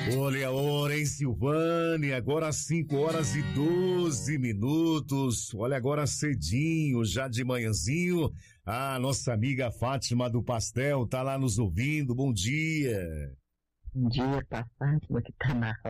Olha a hora, hein, Silvânia? Agora 5h12. Olha, agora cedinho, já de manhãzinho. A nossa amiga Fátima do Pastel tá lá nos ouvindo. Bom dia. Bom dia pra Fátima que tá na